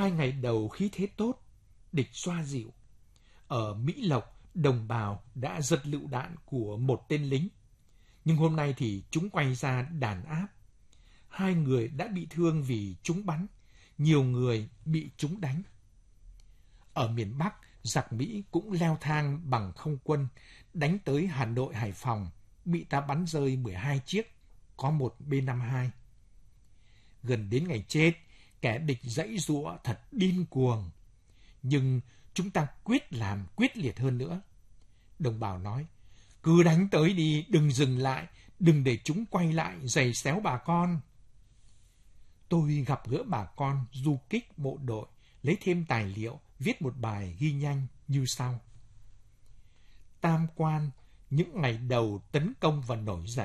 2 ngày đầu khí thế tốt, địch xoa dịu. Ở Mỹ Lộc, đồng bào đã giật lựu đạn của một tên lính. Nhưng hôm nay thì chúng quay ra đàn áp. 2 người đã bị thương vì chúng bắn, nhiều người bị chúng đánh. Ở miền Bắc, giặc Mỹ cũng leo thang bằng không quân, đánh tới Hà Nội, Hải Phòng, bị ta bắn rơi 12 chiếc, có một B-52. Gần đến ngày chết, kẻ địch giãy giụa thật điên cuồng. Nhưng chúng ta quyết làm quyết liệt hơn nữa. Đồng bào nói, cứ đánh tới đi, đừng dừng lại, đừng để chúng quay lại giày xéo bà con. Tôi gặp gỡ bà con du kích bộ đội, lấy thêm tài liệu, viết một bài ghi nhanh như sau. Tam Quan, những ngày đầu tấn công và nổi dậy.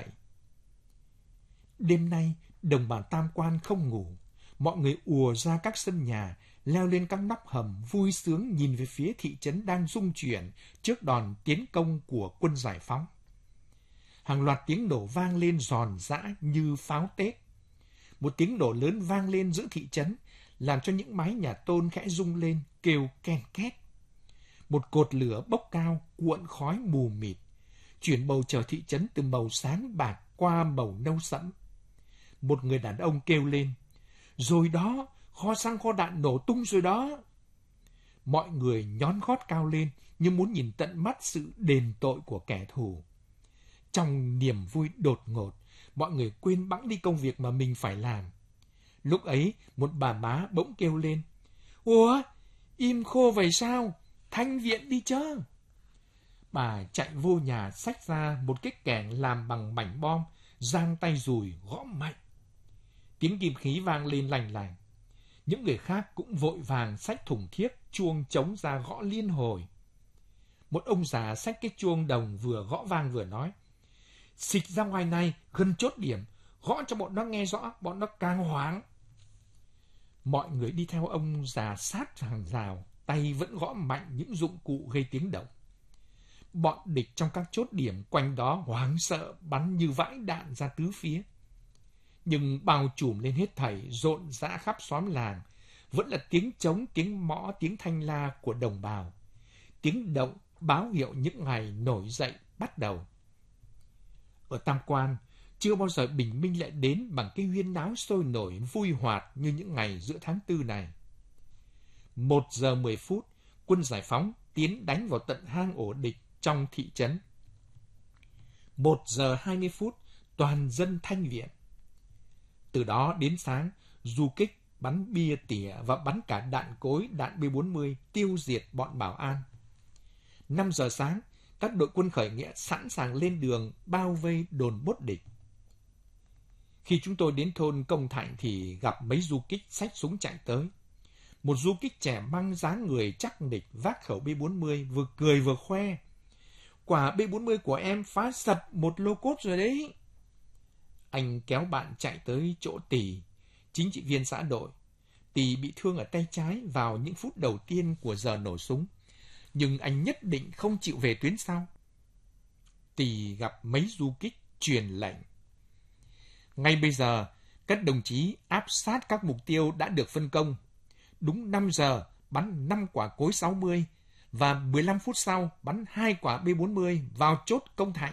Đêm nay, đồng bào Tam Quan không ngủ. Mọi người ùa ra các sân nhà, leo lên các nóc hầm, vui sướng nhìn về phía thị trấn đang rung chuyển trước đòn tiến công của quân giải phóng. Hàng loạt tiếng nổ vang lên giòn giã như pháo Tết. Một tiếng nổ lớn vang lên giữa thị trấn, làm cho những mái nhà tôn khẽ rung lên, kêu ken két. Một cột lửa bốc cao, cuộn khói mù mịt, chuyển bầu trời thị trấn từ màu sáng bạc qua màu nâu sẫm. Một người đàn ông kêu lên, rồi đó, kho xăng kho đạn nổ tung rồi đó. Mọi người nhón gót cao lên như muốn nhìn tận mắt sự đền tội của kẻ thù. Trong niềm vui đột ngột, mọi người quên bẵng đi công việc mà mình phải làm. Lúc ấy, một bà má bỗng kêu lên, ủa, im khô vậy sao? Thanh viện đi chớ. Bà chạy vô nhà xách ra một cái kẻng làm bằng mảnh bom, giang tay dùi gõ mạnh. Tiếng kim khí vang lên lành lành. Những người khác cũng vội vàng xách thùng thiếc, chuông trống ra gõ liên hồi. Một ông già xách cái chuông đồng vừa gõ vang vừa nói, xịt ra ngoài này, gần chốt điểm, gõ cho bọn nó nghe rõ, bọn nó càng hoảng. Mọi người đi theo ông già sát hàng rào, tay vẫn gõ mạnh những dụng cụ gây tiếng động. Bọn địch trong các chốt điểm quanh đó hoảng sợ bắn như vãi đạn ra tứ phía. Nhưng bao trùm lên hết thảy, rộn rã khắp xóm làng, vẫn là tiếng trống, tiếng mõ, tiếng thanh la của đồng bào. Tiếng động báo hiệu những ngày nổi dậy bắt đầu. Ở Tam Quan, chưa bao giờ bình minh lại đến bằng cái huyên náo sôi nổi vui hoạt như những ngày giữa tháng 4 này. 1 giờ 10 phút, quân giải phóng tiến đánh vào tận hang ổ địch trong thị trấn. 1 giờ 20 phút, toàn dân thanh viện. Từ đó đến sáng, du kích bắn bia tỉa và bắn cả đạn cối, đạn B-40 tiêu diệt bọn bảo an. 5 giờ sáng, các đội quân khởi nghĩa sẵn sàng lên đường bao vây đồn bốt địch. Khi chúng tôi đến thôn Công Thạnh thì gặp mấy du kích xách súng chạy tới. Một du kích trẻ măng dáng người chắc nịch vác khẩu B-40 vừa cười vừa khoe. Quả B-40 của em phá sập một lô cốt rồi đấy. Anh kéo bạn chạy tới chỗ Tì, chính trị viên xã đội. Tì bị thương ở tay trái vào những phút đầu tiên của giờ nổ súng. Nhưng anh nhất định không chịu về tuyến sau. Tì gặp mấy du kích truyền lệnh. Ngay bây giờ, các đồng chí áp sát các mục tiêu đã được phân công. Đúng 5 giờ, bắn 5 quả cối 60 và 15 phút sau bắn 2 quả B-40 vào chốt Công Thạnh.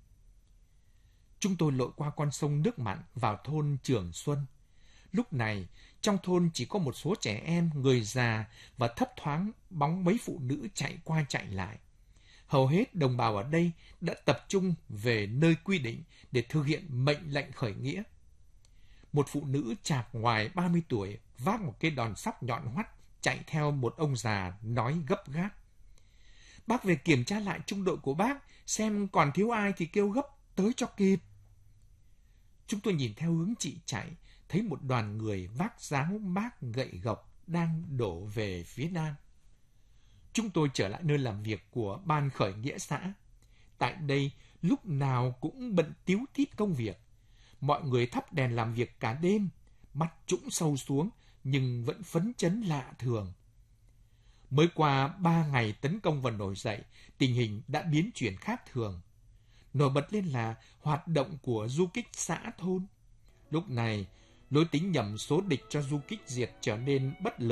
Chúng tôi lội qua con sông nước mặn vào thôn Trường Xuân. Lúc này, trong thôn chỉ có một số trẻ em, người già và thấp thoáng bóng mấy phụ nữ chạy qua chạy lại. Hầu hết đồng bào ở đây đã tập trung về nơi quy định để thực hiện mệnh lệnh khởi nghĩa. Một phụ nữ chạc ngoài 30 tuổi vác một cái đòn sóc nhọn hoắt chạy theo một ông già nói gấp gáp. Bác về kiểm tra lại trung đội của bác, xem còn thiếu ai thì kêu gấp tới cho kịp. Chúng tôi nhìn theo hướng chị chạy, thấy một đoàn người vác giáo mác gậy gộc đang đổ về phía nam. Chúng tôi trở lại nơi làm việc của ban khởi nghĩa xã. Tại đây, lúc nào cũng bận tíu tít công việc. Mọi người thắp đèn làm việc cả đêm, mắt trũng sâu xuống, nhưng vẫn phấn chấn lạ thường. Mới qua 3 ngày tấn công và nổi dậy, tình hình đã biến chuyển khác thường. Nổi bật lên là hoạt động của du kích xã thôn. Lúc này, lối tính nhầm số địch cho du kích diệt trở nên bất lực.